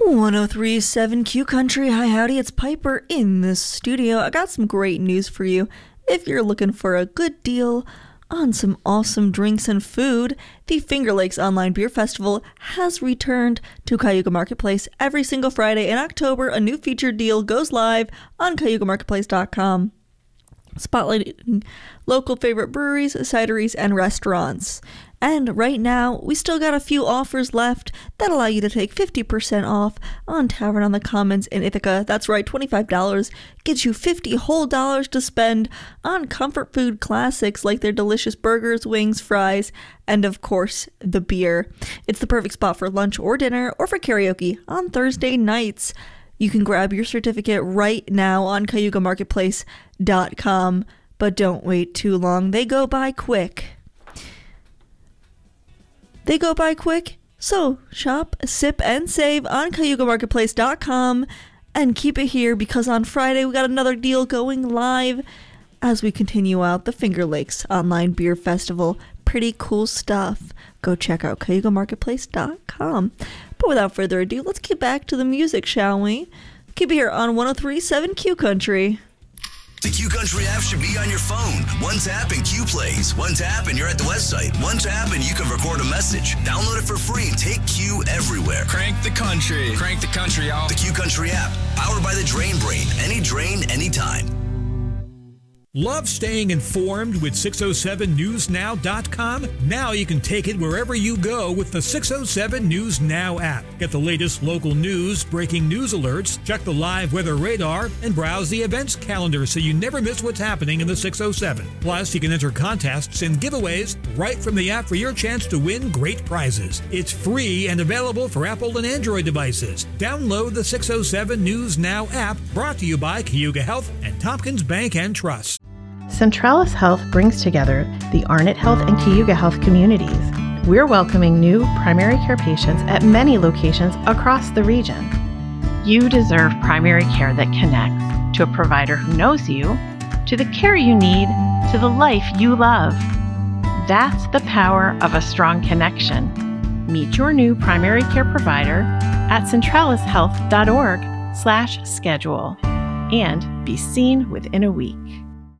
1037 Q Country. Hi, howdy, it's Piper in the studio. I got some great news for you. If you're looking for a good deal on some awesome drinks and food, the Finger Lakes Online Beer Festival has returned to Cayuga Marketplace. Every single Friday in October, a new featured deal goes live on CayugaMarketplace.com, spotlighting local favorite breweries, cideries, and restaurants. And right now, we still got a few offers left that allow you to take 50% off on Tavern on the Commons in Ithaca. That's right, $25 gets you $50 whole to spend on comfort food classics like their delicious burgers, wings, fries, and of course, the beer. It's the perfect spot for lunch or dinner or for karaoke on Thursday nights. You can grab your certificate right now on CayugaMarketplace.com, but don't wait too long. They go by quick. So shop, sip, and save on CayugaMarketplace.com and keep it here because on Friday we got another deal going live as we continue out the Finger Lakes Online Beer Festival. Pretty cool stuff. Go check out CayugaMarketplace.com. But without further ado, let's get back to the music, shall we? Keep it here on 1037 Q Country. The Q Country app should be on your phone. One tap and Q plays. One tap and you're at the website. One tap and you can record a message. Download it for free and take Q everywhere. Crank the country. Crank the country, y'all. The Q Country app, powered by the Drain Brain. Any drain, anytime. Love staying informed with 607newsnow.com? Now you can take it wherever you go with the 607 News Now app. Get the latest local news, breaking news alerts, check the live weather radar, and browse the events calendar so you never miss what's happening in the 607. Plus, you can enter contests and giveaways right from the app for your chance to win great prizes. It's free and available for Apple and Android devices. Download the 607 News Now app, brought to you by Cayuga Health and Tompkins Bank and Trust. Centralis Health brings together the Arnott Health and Cayuga Health communities. We're welcoming new primary care patients at many locations across the region. You deserve primary care that connects to a provider who knows you, to the care you need, to the life you love. That's the power of a strong connection. Meet your new primary care provider at centralishealth.org/schedule and be seen within a week.